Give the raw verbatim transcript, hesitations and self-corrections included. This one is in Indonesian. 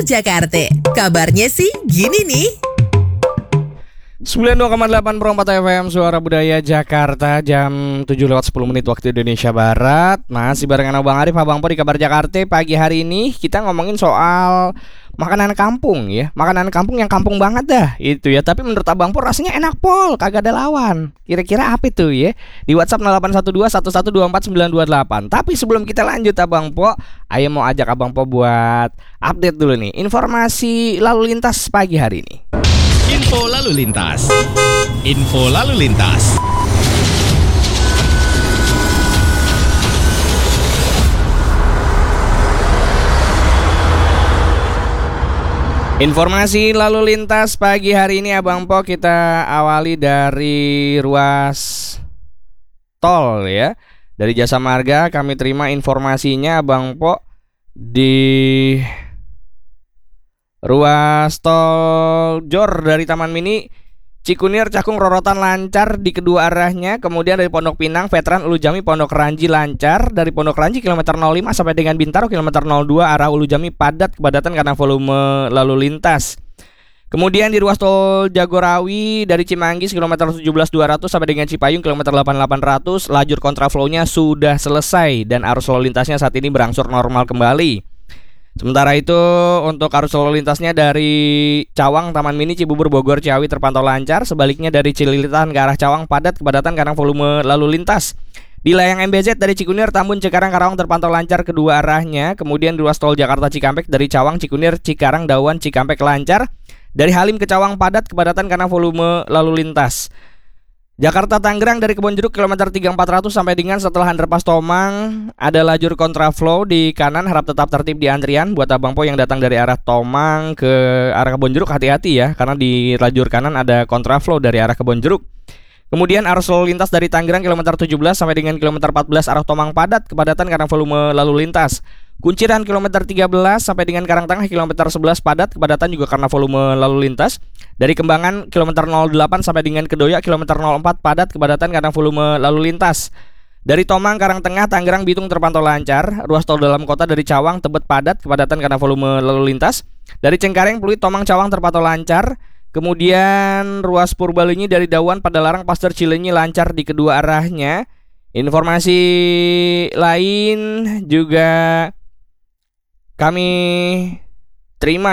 Jakarta. Kabarnya sih gini nih. sembilan puluh dua koma delapan Perompat F M Suara Budaya Jakarta. Jam tujuh lewat sepuluh menit waktu Indonesia Barat. Masih barengan Abang Arif, Abang Po di Kabar Jakarta. Pagi hari ini kita ngomongin soal makanan kampung ya. Makanan kampung yang kampung banget dah itu ya. Tapi menurut Abang Po rasanya enak pol, kagak ada lawan. Kira-kira apa itu ya? Di WhatsApp nol delapan satu dua satu satu dua empat sembilan dua delapan. Tapi sebelum kita lanjut Abang Po, ayo mau ajak Abang Po buat update dulu nih informasi lalu lintas pagi hari ini. Info lalu lintas. Info lalu lintas. Informasi lalu lintas pagi hari ini Abang Po, kita awali dari ruas tol ya. Dari Jasa Marga kami terima informasinya Abang Po, di ruas tol Jor dari Taman Mini Cikunir Cakung Rorotan lancar di kedua arahnya. Kemudian dari Pondok Pinang Veteran Ulu Jami Pondok Ranji lancar. Dari Pondok Ranji kilometer nol lima sampai dengan Bintaro kilometer nol dua arah Ulu Jami padat kepadatan karena volume lalu lintas. Kemudian di ruas tol Jagorawi dari Cimanggis kilometer tujuh belas dua ratus sampai dengan Cipayung kilometer delapan delapan ratus lajur kontraflow-nya sudah selesai dan arus lalu lintasnya saat ini berangsur normal kembali. Sementara itu untuk arus lalu lintasnya dari Cawang Taman Mini Cibubur Bogor Ciawi terpantau lancar. Sebaliknya dari Cililitan ke arah Cawang padat kepadatan karena volume lalu lintas. Di layang M B Z dari Cikunir Tambun Cikarang Karawang terpantau lancar kedua arahnya. Kemudian di ruas tol Jakarta Cikampek dari Cawang Cikunir Cikarang Dawan Cikampek lancar. Dari Halim ke Cawang padat kepadatan karena volume lalu lintas. Jakarta Tangerang dari Kebonjeruk kilometer tiga empat ratus sampai dengan setelah underpass Tomang ada lajur kontraflow di kanan, harap tetap tertib di antrian. Buat Abang Po yang datang dari arah Tomang ke arah Kebonjeruk hati-hati ya, karena di lajur kanan ada kontraflow dari arah Kebonjeruk. Kemudian arus lalu lintas dari Tangerang kilometer tujuh belas sampai dengan kilometer empat belas arah Tomang padat kepadatan karena volume lalu lintas. Kunciran kilometer tiga belas sampai dengan Karangtengah kilometer sebelas padat kepadatan juga karena volume lalu lintas. Dari Kembangan kilometer nol delapan sampai dengan Kedoya kilometer nol empat padat kepadatan karena volume lalu lintas. Dari Tomang Karangtengah Tangerang Bitung terpantau lancar. Ruas tol dalam kota dari Cawang Tebet padat kepadatan karena volume lalu lintas. Dari Cengkareng Pluit Tomang Cawang terpantau lancar. Kemudian ruas Purbalunyi dari Dawan Padalarang Pasteur Cileunyi lancar di kedua arahnya. Informasi lain juga kami terima